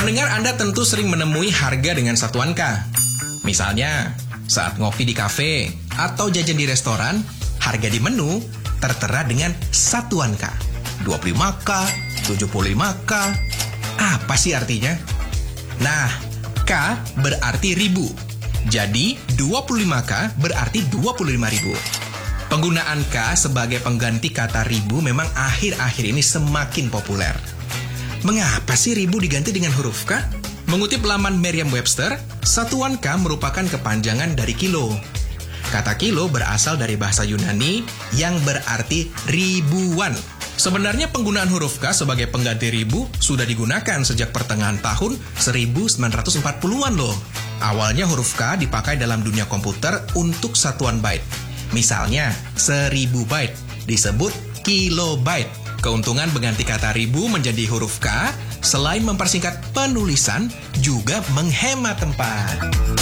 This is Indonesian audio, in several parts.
Pendengar Anda tentu sering menemui harga dengan satuan K. Misalnya, saat ngopi di kafe atau jajan di restoran, harga di menu tertera dengan satuan K. 25K, 75K. Apa sih artinya? Nah, K berarti ribu. Jadi, 25K berarti 25.000. Penggunaan K sebagai pengganti kata ribu memang akhir-akhir ini semakin populer. Mengapa sih ribu diganti dengan huruf K? Mengutip laman Merriam-Webster, satuan K merupakan kepanjangan dari kilo. Kata kilo berasal dari bahasa Yunani yang berarti ribuan. Sebenarnya penggunaan huruf K sebagai pengganti ribu sudah digunakan sejak pertengahan tahun 1940-an loh. Awalnya huruf K dipakai dalam dunia komputer untuk satuan byte. Misalnya, 1000 byte disebut kilobyte. Keuntungan mengganti kata ribu menjadi huruf K, selain mempersingkat penulisan, juga menghemat tempat.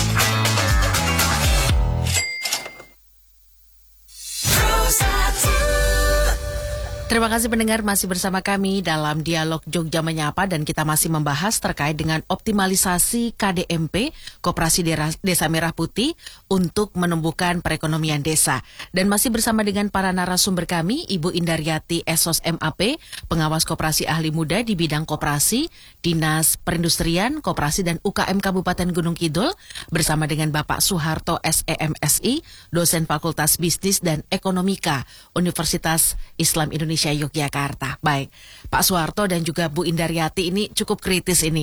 Terima kasih pendengar masih bersama kami dalam Dialog Jogja Menyapa dan kita masih membahas terkait dengan optimalisasi KDMP, Koperasi Desa Merah Putih, untuk menumbuhkan perekonomian desa. Dan masih bersama dengan para narasumber kami, Ibu Indaryati Esos MAP, pengawas koperasi ahli muda di bidang koperasi, Dinas Perindustrian, Koperasi dan UKM Kabupaten Gunung Kidul, bersama dengan Bapak Suharto SEMSI, dosen Fakultas Bisnis dan Ekonomika, Universitas Islam Indonesia Yogyakarta. Baik, Pak Suharto dan juga Bu Indaryati, ini cukup kritis ini.